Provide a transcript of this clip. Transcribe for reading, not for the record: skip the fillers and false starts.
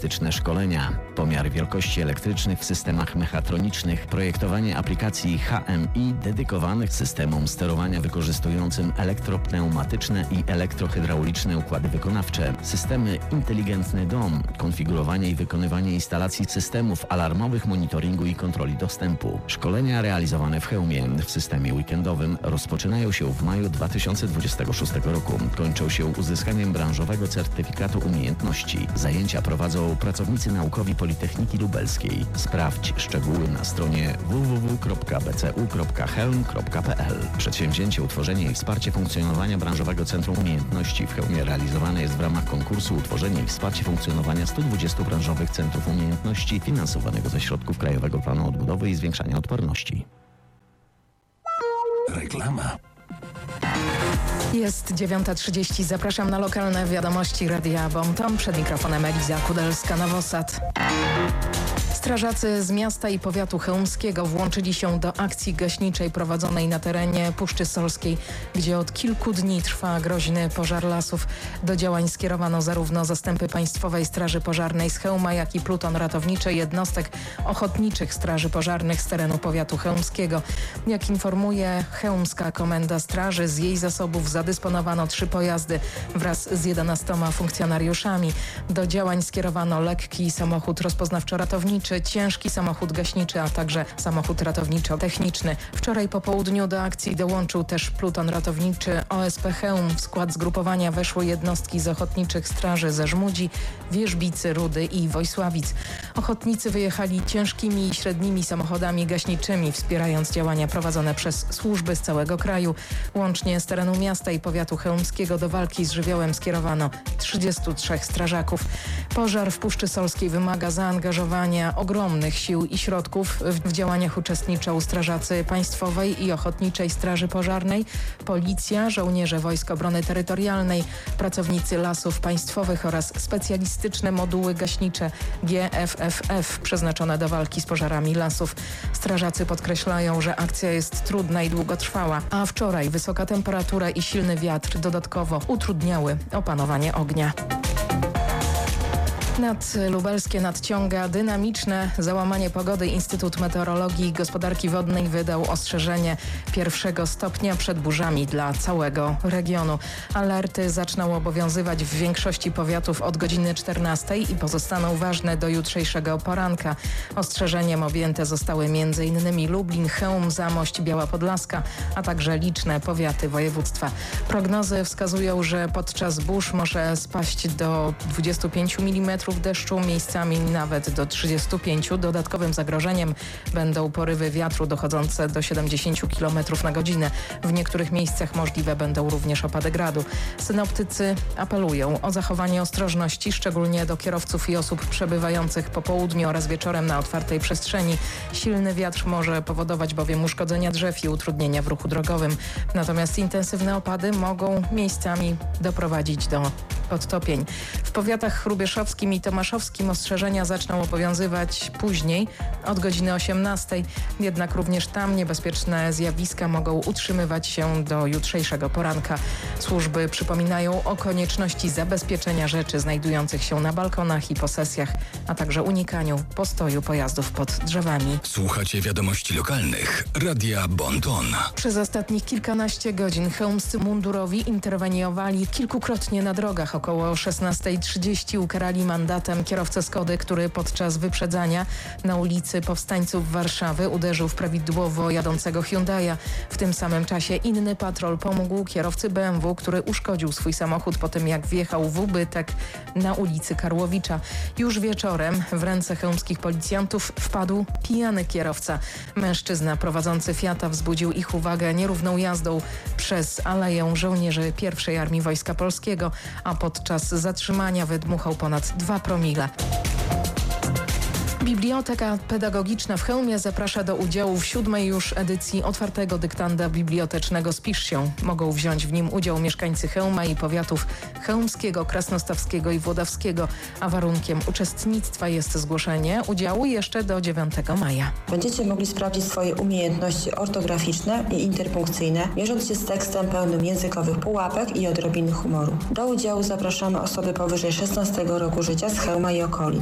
specjalistyczne szkolenia, pomiar wielkości elektrycznych w systemach mechatronicznych, projektowanie aplikacji HMI dedykowanych systemom sterowania wykorzystującym elektropneumatyczne i elektrohydrauliczne układy wykonawcze, systemy inteligentny dom, konfigurowanie i wykonywanie instalacji systemów alarmowych, monitoringu i kontroli dostępu. Szkolenia realizowane w Chełmie w systemie weekendowym rozpoczynają się w maju 2026 roku. Kończą się uzyskaniem branżowego certyfikatu umiejętności. Zajęcia prowadzą pracownicy naukowi Politechniki Lubelskiej. Sprawdź szczegóły na stronie www.bcu.chełm.pl. Przedsięwzięcie, utworzenie i wsparcie funkcjonowania branżowego Centrum Umiejętności w Chełmie realizowane jest w ramach konkursu Utworzenie i wsparcie funkcjonowania 120 branżowych centrów umiejętności finansowanego ze środków Krajowego Planu Odbudowy i Zwiększania Odporności. Reklama. Jest 9:30. Zapraszam na lokalne wiadomości Radia Bon-Ton. Przed mikrofonem Eliza Kudelska-Nowosad. Strażacy z miasta i powiatu chełmskiego włączyli się do akcji gaśniczej prowadzonej na terenie Puszczy Solskiej, gdzie od kilku dni trwa groźny pożar lasów. Do działań skierowano zarówno zastępy Państwowej Straży Pożarnej z Chełma, jak i pluton ratowniczy jednostek ochotniczych straży pożarnych z terenu powiatu chełmskiego. Jak informuje Chełmska Komenda Straży, z jej zasobów zadysponowano 3 pojazdy wraz z 11 funkcjonariuszami. Do działań skierowano lekki samochód rozpoznawczo-ratowniczy, ciężki samochód gaśniczy, a także samochód ratowniczo-techniczny. Wczoraj po południu do akcji dołączył też pluton ratowniczy OSP Chełm. W skład zgrupowania weszły jednostki z ochotniczych straży ze Żmudzi, Wierzbicy, Rudy i Wojsławic. Ochotnicy wyjechali ciężkimi i średnimi samochodami gaśniczymi, wspierając działania prowadzone przez służby z całego kraju. Łącznie z terenu miasta i powiatu chełmskiego do walki z żywiołem skierowano 33 strażaków. Pożar w Puszczy Solskiej wymaga zaangażowania ogromnych sił i środków. W działaniach uczestniczą strażacy Państwowej i Ochotniczej Straży Pożarnej, Policja, żołnierze Wojsk Obrony Terytorialnej, pracownicy Lasów Państwowych oraz specjalistyczne moduły gaśnicze GFFF przeznaczone do walki z pożarami lasów. Strażacy podkreślają, że akcja jest trudna i długotrwała, a wczoraj wysoka temperatura i silny wiatr dodatkowo utrudniały opanowanie ognia. Nad Lubelskie nadciąga dynamiczne załamanie pogody. Instytut Meteorologii i Gospodarki Wodnej wydał ostrzeżenie 1 stopnia przed burzami dla całego regionu. Alerty zaczną obowiązywać w większości powiatów od godziny 14 i pozostaną ważne do jutrzejszego poranka. Ostrzeżeniem objęte zostały m.in. Lublin, Chełm, Zamość, Biała Podlaska, a także liczne powiaty województwa. Prognozy wskazują, że podczas burz może spaść do 25 mm deszczu, miejscami nawet do 35. Dodatkowym zagrożeniem będą porywy wiatru dochodzące do 70 km na godzinę. W niektórych miejscach możliwe będą również opady gradu. Synoptycy apelują o zachowanie ostrożności, szczególnie do kierowców i osób przebywających po południu oraz wieczorem na otwartej przestrzeni. Silny wiatr może powodować bowiem uszkodzenia drzew i utrudnienia w ruchu drogowym. Natomiast intensywne opady mogą miejscami doprowadzić do podtopień. W powiatach hrubieszowskim i tomaszowskim ostrzeżenia zaczną obowiązywać później, od godziny 18. Jednak również tam niebezpieczne zjawiska mogą utrzymywać się do jutrzejszego poranka. Służby przypominają o konieczności zabezpieczenia rzeczy znajdujących się na balkonach i posesjach, a także unikaniu postoju pojazdów pod drzewami. Słuchacie wiadomości lokalnych Radia Bon-Ton. Przez ostatnich kilkanaście godzin chełmscy mundurowi interweniowali kilkukrotnie na drogach. Około 16:30 ukarali mandatem kierowcę Skody, który podczas wyprzedzania na ulicy Powstańców Warszawy uderzył w prawidłowo jadącego Hyundai'a. W tym samym czasie inny patrol pomógł kierowcy BMW, który uszkodził swój samochód po tym, jak wjechał w ubytek na ulicy Karłowicza. Już wieczorem w ręce chełmskich policjantów wpadł pijany kierowca. Mężczyzna prowadzący Fiata wzbudził ich uwagę nierówną jazdą przez Aleję Żołnierzy I Armii Wojska Polskiego, a podczas zatrzymania wydmuchał ponad 2 promile. Biblioteka Pedagogiczna w Chełmie zaprasza do udziału w 7. już edycji otwartego dyktanda bibliotecznego Spisz się. Mogą wziąć w nim udział mieszkańcy Chełma i powiatów chełmskiego, krasnostawskiego i włodawskiego, a warunkiem uczestnictwa jest zgłoszenie udziału jeszcze do 9 maja. Będziecie mogli sprawdzić swoje umiejętności ortograficzne i interpunkcyjne, mierząc się z tekstem pełnym językowych pułapek i odrobiny humoru. Do udziału zapraszamy osoby powyżej 16 roku życia z Chełma i okolic.